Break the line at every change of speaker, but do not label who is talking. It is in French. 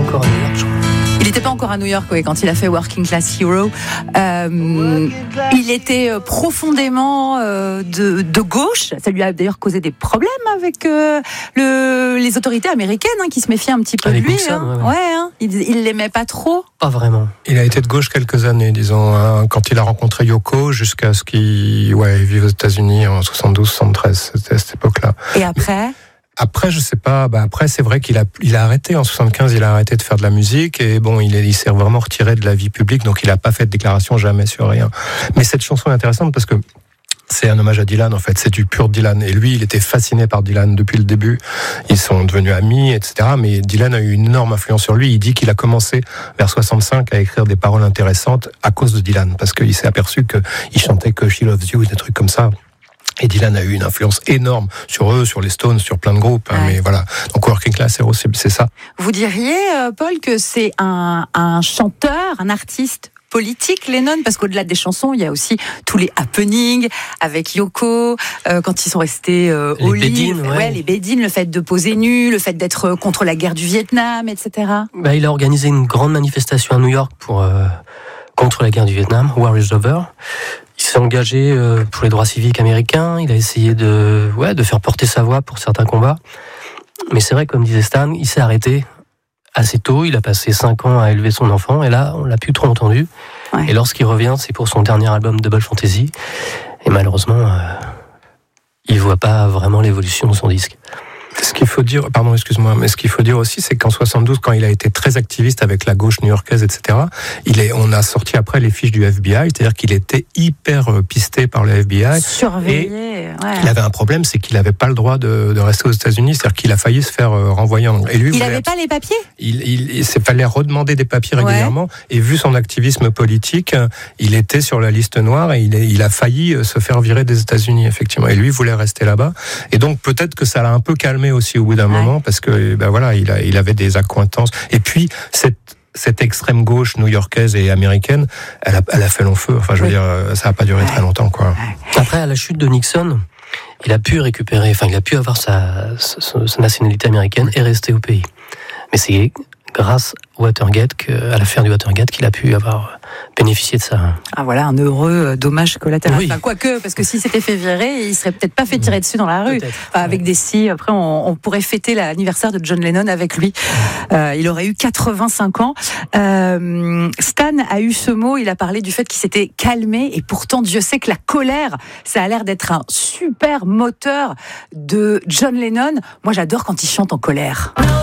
encore à New York, je crois.
Il n'était pas encore à New York, oui, quand il a fait Working Class Hero. Il était profondément de gauche. Ça lui a d'ailleurs causé des problèmes avec les autorités américaines, qui se méfiaient un petit peu de lui.
Nixon,
Il l'aimait pas trop.
Pas vraiment.
Il a été de gauche quelques années, disons, quand il a rencontré Yoko, jusqu'à ce qu'il vive aux États-Unis en 72-73, c'était à cette époque-là.
Et après ?
Après, je sais pas. Après, c'est vrai qu'il a arrêté en 75. Il a arrêté de faire de la musique et bon, il s'est vraiment retiré de la vie publique. Donc, il a pas fait de déclaration jamais sur rien. Mais cette chanson est intéressante parce que c'est un hommage à Dylan, en fait. C'est du pur Dylan. Et lui, il était fasciné par Dylan depuis le début. Ils sont devenus amis, etc. Mais Dylan a eu une énorme influence sur lui. Il dit qu'il a commencé vers 65 à écrire des paroles intéressantes à cause de Dylan. Parce qu'il s'est aperçu qu'il chantait que She Loves You et des trucs comme ça. Et Dylan a eu une influence énorme sur eux, sur les Stones, sur plein de groupes. Ouais. Mais voilà. Donc Working Class Hero, c'est ça.
Vous diriez, Paul, que c'est un chanteur, un artiste politique, Lennon, parce qu'au-delà des chansons, il y a aussi tous les happenings avec Yoko, quand ils sont restés au lit, les bed-in, le fait de poser nu, le fait d'être contre la guerre du Vietnam, etc.
Il a organisé une grande manifestation à New York contre la guerre du Vietnam, War is Over. Il s'est engagé pour les droits civiques américains. Il a essayé de faire porter sa voix pour certains combats. Mais c'est vrai, comme disait Stan, il s'est arrêté assez tôt. Il a passé 5 ans à élever son enfant. Et là, on l'a plus trop entendu. Ouais. Et lorsqu'il revient, c'est pour son dernier album Double Fantasy. Et malheureusement, il voit pas vraiment l'évolution de son disque.
Ce qu'il faut dire, mais ce qu'il faut dire aussi, c'est qu'en 72, quand il a été très activiste avec la gauche new-yorkaise, etc., on a sorti après les fiches du FBI, c'est-à-dire qu'il était hyper pisté par le FBI.
Surveillé,
Il avait un problème, c'est qu'il n'avait pas le droit de rester aux États-Unis, c'est-à-dire qu'il a failli se faire renvoyer en Angleterre.
Il n'avait pas les papiers ?
Il fallait redemander des papiers régulièrement, et vu son activisme politique, il était sur la liste noire, et il a failli se faire virer des États-Unis, effectivement. Et lui voulait rester là-bas. Et donc, peut-être que ça l'a un peu calmé aussi au bout d'un moment, parce que il avait des accointances. Et puis cette extrême gauche new-yorkaise et américaine, elle a fait long feu. Enfin, je veux dire, ça n'a pas duré très longtemps, quoi.
Après, à la chute de Nixon, il a pu avoir sa nationalité américaine et rester au pays. Mais c'est grâce à l'affaire du Watergate qu'il a pu avoir bénéficié de ça.
Ah voilà, un heureux dommage collatéral. Oui. Enfin, quoique, parce que s'il s'était fait virer, il serait peut-être pas fait tirer dessus dans la rue. Avec des scies, après on pourrait fêter l'anniversaire de John Lennon avec lui. Il aurait eu 85 ans. Stan a eu ce mot, il a parlé du fait qu'il s'était calmé, et pourtant Dieu sait que la colère, ça a l'air d'être un super moteur de John Lennon. Moi j'adore quand il chante en colère.